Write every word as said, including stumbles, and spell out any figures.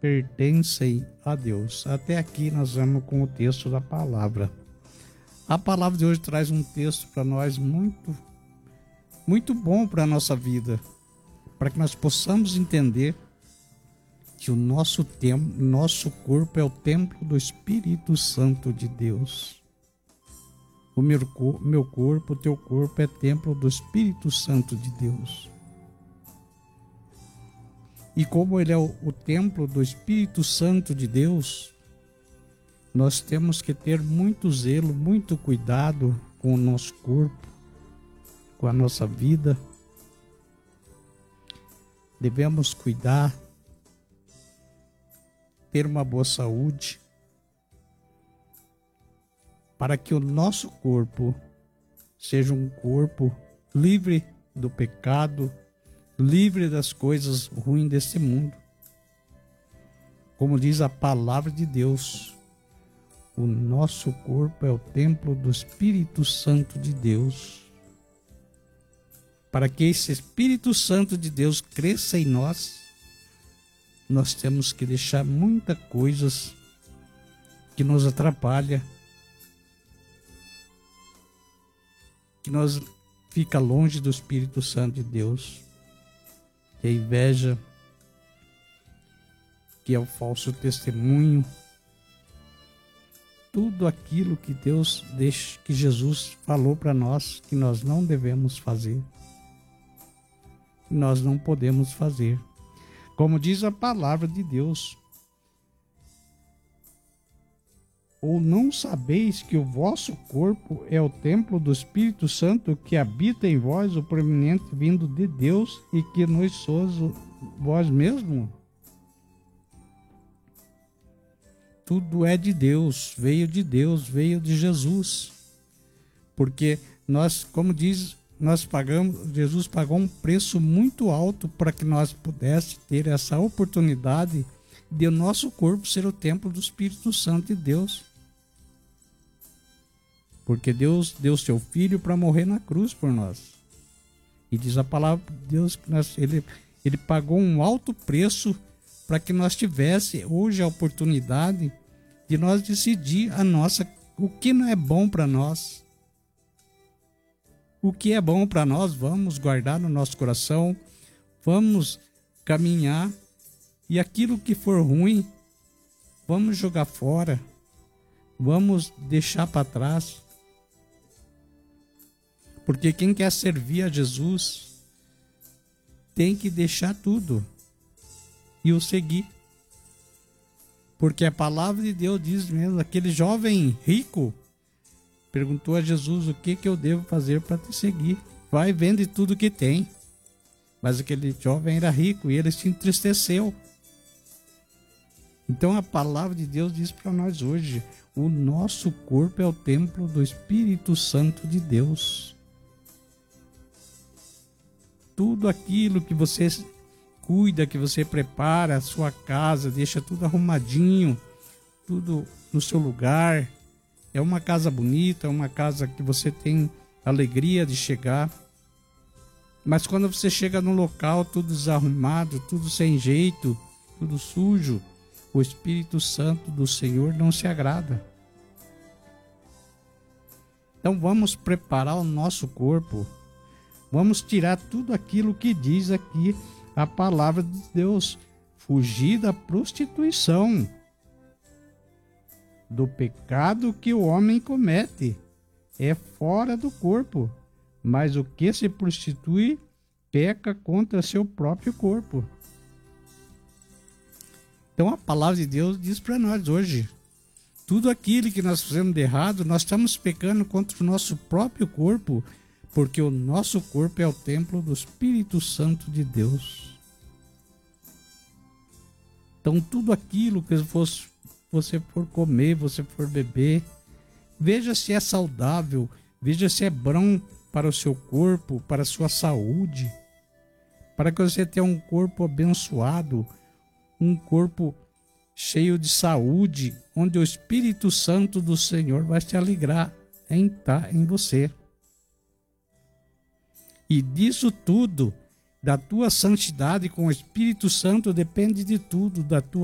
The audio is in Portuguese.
pertencem a Deus. Até aqui nós vamos com o texto da palavra. A palavra de hoje traz um texto para nós muito, muito bom para a nossa vida, para que nós possamos entender que o nosso templo, nosso corpo é o templo do Espírito Santo de Deus. O meu, meu corpo, o teu corpo é templo do Espírito Santo de Deus. E como ele é o, o templo do Espírito Santo de Deus, nós temos que ter muito zelo, muito cuidado com o nosso corpo, com a nossa vida. Devemos cuidar, ter uma boa saúde, para que o nosso corpo seja um corpo livre do pecado, livre das coisas ruins desse mundo. Como diz a palavra de Deus, o nosso corpo é o templo do Espírito Santo de Deus. Para que esse Espírito Santo de Deus cresça em nós, nós temos que deixar muitas coisas que nos atrapalham, que nós fica longe do Espírito Santo de Deus, que é a inveja, que é o falso testemunho, tudo aquilo que Deus deixa, que Jesus falou para nós que nós não devemos fazer, que nós não podemos fazer. Como diz a palavra de Deus, ou não sabeis que o vosso corpo é o templo do Espírito Santo que habita em vós, o proeminente vindo de Deus, e que nós sois vós mesmos? Tudo é de Deus, veio de Deus, veio de Jesus. Porque nós, como diz, nós pagamos, Jesus pagou um preço muito alto para que nós pudéssemos ter essa oportunidade de o nosso corpo ser o templo do Espírito Santo de Deus. Porque Deus deu seu Filho para morrer na cruz por nós. E diz a palavra de Deus que nós, ele, ele pagou um alto preço para que nós tivéssemos hoje a oportunidade de nós decidir a nossa, o que não é bom para nós. O que é bom para nós, vamos guardar no nosso coração, vamos caminhar, e aquilo que for ruim, vamos jogar fora, vamos deixar para trás. Porque quem quer servir a Jesus tem que deixar tudo e o seguir. Porque a palavra de Deus diz mesmo, aquele jovem rico perguntou a Jesus: o que, que eu devo fazer para te seguir? Vai, vende tudo que tem. Mas aquele jovem era rico e ele se entristeceu. Então a palavra de Deus diz para nós hoje: o nosso corpo é o templo do Espírito Santo de Deus. Tudo aquilo que você cuida, que você prepara a sua casa, deixa tudo arrumadinho, tudo no seu lugar. É uma casa bonita, é uma casa que você tem alegria de chegar. Mas quando você chega no local tudo desarrumado, tudo sem jeito, tudo sujo, o Espírito Santo do Senhor não se agrada. Então vamos preparar o nosso corpo. Vamos tirar tudo aquilo que diz aqui a palavra de Deus. Fugir da prostituição, do pecado que o homem comete. É fora do corpo, mas o que se prostitui peca contra seu próprio corpo. Então a palavra de Deus diz para nós hoje: tudo aquilo que nós fizemos de errado, nós estamos pecando contra o nosso próprio corpo, porque o nosso corpo é o templo do Espírito Santo de Deus. Então tudo aquilo que você for comer, você for beber, veja se é saudável, veja se é bom para o seu corpo, para a sua saúde, para que você tenha um corpo abençoado, um corpo cheio de saúde, onde o Espírito Santo do Senhor vai se alegrar em estar em você. E disso tudo, da tua santidade com o Espírito Santo, depende de tudo, da tua